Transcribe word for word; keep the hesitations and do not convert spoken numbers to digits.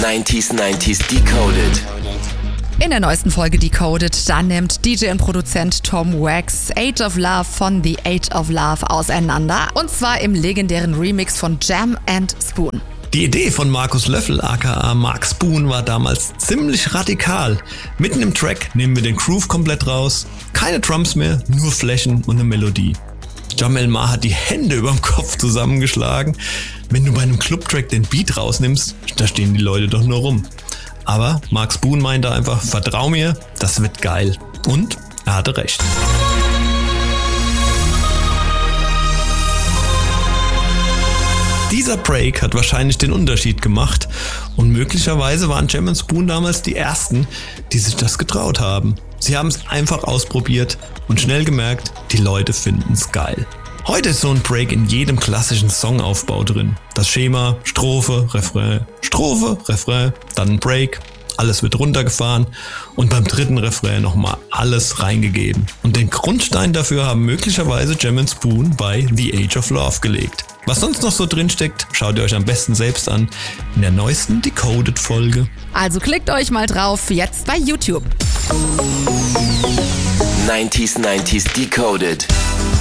neunziger neunzig Decoded. In der neuesten Folge Decoded, da nimmt D J und Produzent Tom Wax Age of Love von The Age of Love auseinander. Und zwar im legendären Remix von Jam and Spoon. Die Idee von Markus Löffel aka Mark Spoon war damals ziemlich radikal. Mitten im Track nehmen wir den Groove komplett raus, keine Drums mehr, nur Flächen und eine Melodie. Jamel Ma hat die Hände überm Kopf zusammengeschlagen. Wenn du bei einem Clubtrack den Beat rausnimmst, da stehen die Leute doch nur rum. Aber Mark Spoon meinte einfach, vertrau mir, das wird geil. Und er hatte recht. Dieser Break hat wahrscheinlich den Unterschied gemacht und möglicherweise waren Jam and Spoon damals die ersten, die sich das getraut haben. Sie haben es einfach ausprobiert und schnell gemerkt, die Leute finden es geil. Heute ist so ein Break in jedem klassischen Songaufbau drin. Das Schema, Strophe, Refrain, Strophe, Refrain, dann ein Break. Alles wird runtergefahren und beim dritten Refrain nochmal alles reingegeben. Und den Grundstein dafür haben möglicherweise Jam and Spoon bei The Age of Love gelegt. Was sonst noch so drin steckt, schaut ihr euch am besten selbst an in der neuesten Decoded-Folge. Also klickt euch mal drauf, jetzt bei YouTube. neunziger neunzig Decoded.